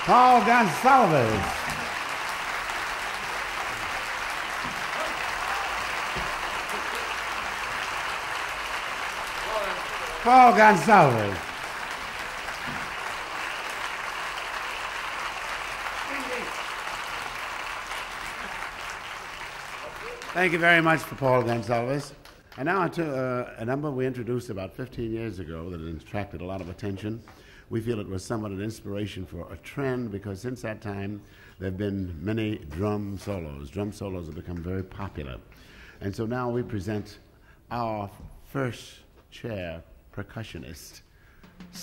Paul Gonsalves. Paul Gonsalves. Thank you very much for Paul Gonsalves. And now to a number we introduced about 15 years ago that has attracted a lot of attention. We feel it was somewhat an inspiration for a trend because since that time there have been many drum solos. Drum solos have become very popular. And so now we present our first chair percussionist.